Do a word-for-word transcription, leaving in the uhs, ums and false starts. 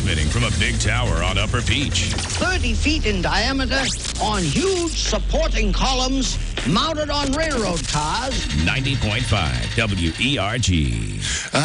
transmitting from a big tower on Upper Peach. thirty feet in diameter on huge supporting columns mounted on railroad cars. ninety point five W E R G.